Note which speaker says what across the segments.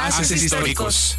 Speaker 1: Haces históricos.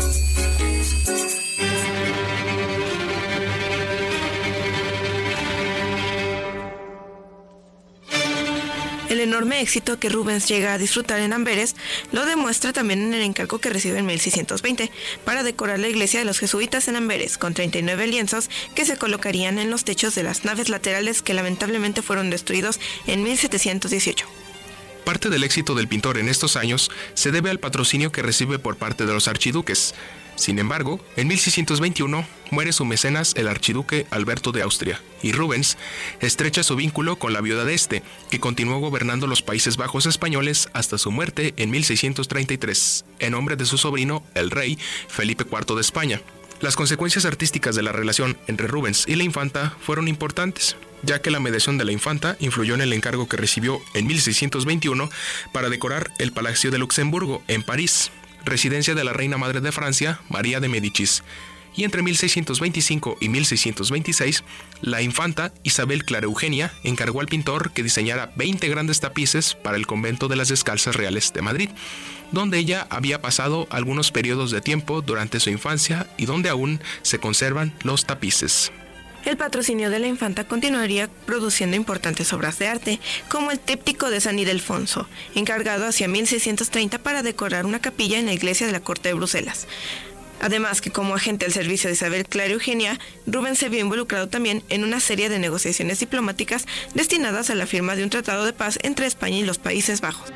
Speaker 2: El enorme éxito que Rubens llega a disfrutar en Amberes lo demuestra también en el encargo que recibe en 1620 para decorar la iglesia de los jesuitas en Amberes con 39 lienzos que se colocarían en los techos de las naves laterales que lamentablemente fueron destruidos en 1718.
Speaker 3: Parte del éxito del pintor en estos años se debe al patrocinio que recibe por parte de los archiduques. Sin embargo, en 1621 muere su mecenas el archiduque Alberto de Austria, y Rubens estrecha su vínculo con la viuda de este, que continuó gobernando los Países Bajos españoles hasta su muerte en 1633, en nombre de su sobrino, el rey Felipe IV de España. Las consecuencias artísticas de la relación entre Rubens y la infanta fueron importantes, ya que la mediación de la infanta influyó en el encargo que recibió en 1621 para decorar el Palacio de Luxemburgo en París, residencia de la reina madre de Francia, María de Médicis, y entre 1625 y 1626, la infanta Isabel Clara Eugenia encargó al pintor que diseñara 20 grandes tapices para el convento de las Descalzas Reales de Madrid, donde ella había pasado algunos periodos de tiempo durante su infancia y donde aún se conservan los tapices.
Speaker 2: El patrocinio de la infanta continuaría produciendo importantes obras de arte, como el tríptico de San Ildefonso, encargado hacia 1630 para decorar una capilla en la iglesia de la corte de Bruselas. Además que como agente al servicio de Isabel Clara Eugenia, Rubens se vio involucrado también en una serie de negociaciones diplomáticas destinadas a la firma de un tratado de paz entre España y los Países Bajos.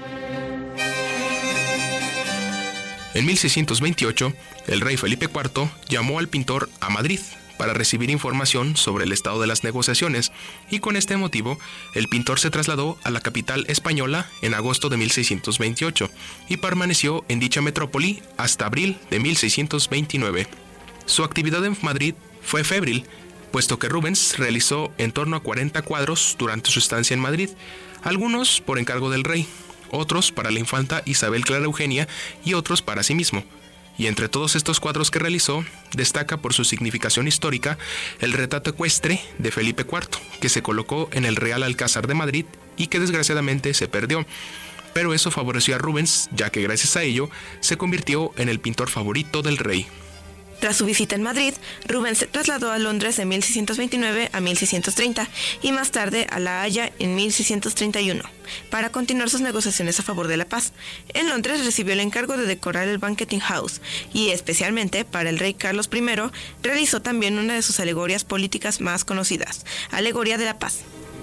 Speaker 3: En 1628, el rey Felipe IV llamó al pintor a Madrid para recibir información sobre el estado de las negociaciones, y con este motivo, el pintor se trasladó a la capital española en agosto de 1628 y permaneció en dicha metrópoli hasta abril de 1629. Su actividad en Madrid fue febril, puesto que Rubens realizó en torno a 40 cuadros durante su estancia en Madrid, algunos por encargo del rey, otros para la infanta Isabel Clara Eugenia y otros para sí mismo. Y entre todos estos cuadros que realizó, destaca por su significación histórica el retrato ecuestre de Felipe IV, que se colocó en el Real Alcázar de Madrid y que desgraciadamente se perdió. Pero eso favoreció a Rubens, ya que gracias a ello se convirtió en el pintor favorito del rey.
Speaker 2: Tras su visita en Madrid, Rubens se trasladó a Londres de 1629 a 1630 y más tarde a La Haya en 1631 para continuar sus negociaciones a favor de la paz. En Londres recibió el encargo de decorar el Banqueting House y especialmente para el rey Carlos I realizó también una de sus alegorías políticas más conocidas, Alegoría de la Paz.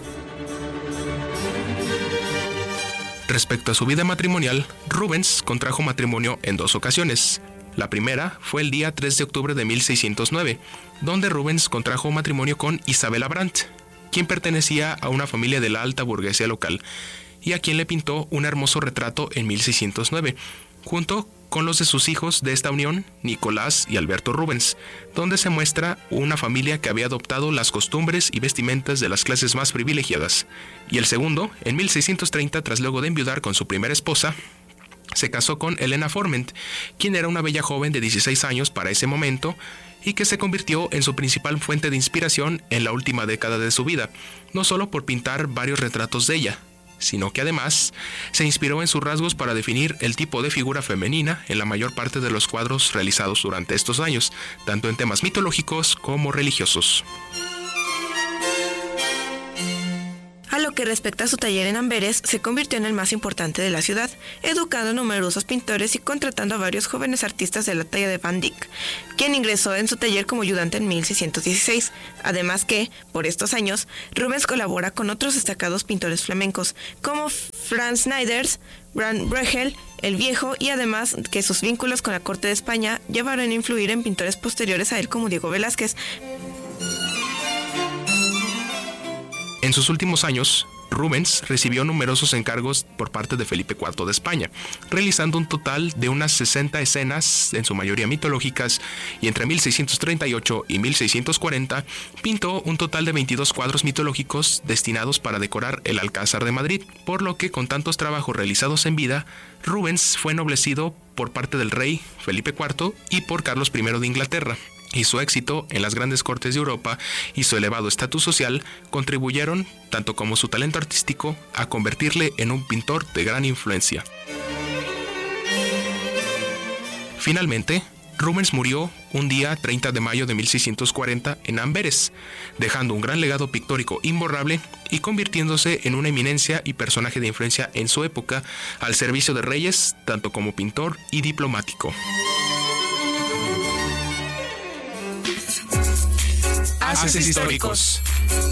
Speaker 3: Respecto a su vida matrimonial, Rubens contrajo matrimonio en 2 ocasiones. La primera fue el día 3 de octubre de 1609, donde Rubens contrajo matrimonio con Isabella Brandt, quien pertenecía a una familia de la alta burguesía local, y a quien le pintó un hermoso retrato en 1609, junto con los de sus hijos de esta unión, Nicolás y Alberto Rubens, donde se muestra una familia que había adoptado las costumbres y vestimentas de las clases más privilegiadas. Y el segundo, en 1630, tras luego de enviudar con su primera esposa, se casó con Elena Forment, quien era una bella joven de 16 años para ese momento y que se convirtió en su principal fuente de inspiración en la última década de su vida, no solo por pintar varios retratos de ella, sino que además se inspiró en sus rasgos para definir el tipo de figura femenina en la mayor parte de los cuadros realizados durante estos años, tanto en temas mitológicos como religiosos.
Speaker 2: A lo que respecta a su taller en Amberes, se convirtió en el más importante de la ciudad, educando a numerosos pintores y contratando a varios jóvenes artistas de la talla de Van Dyck, quien ingresó en su taller como ayudante en 1616. Además que, por estos años, Rubens colabora con otros destacados pintores flamencos, como Franz Neiders, Brand Bruegel, el Viejo, y además que sus vínculos con la corte de España llevaron a influir en pintores posteriores a él como Diego Velázquez.
Speaker 3: En sus últimos años, Rubens recibió numerosos encargos por parte de Felipe IV de España, realizando un total de unas 60 escenas, en su mayoría mitológicas, y entre 1638 y 1640 pintó un total de 22 cuadros mitológicos destinados para decorar el Alcázar de Madrid, por lo que con tantos trabajos realizados en vida, Rubens fue ennoblecido por parte del rey Felipe IV y por Carlos I de Inglaterra. Y su éxito en las grandes cortes de Europa y su elevado estatus social contribuyeron, tanto como su talento artístico, a convertirle en un pintor de gran influencia. Finalmente, Rubens murió un día 30 de mayo de 1640 en Amberes, dejando un gran legado pictórico imborrable y convirtiéndose en una eminencia y personaje de influencia en su época al servicio de reyes, tanto como pintor y diplomático. Haces históricos.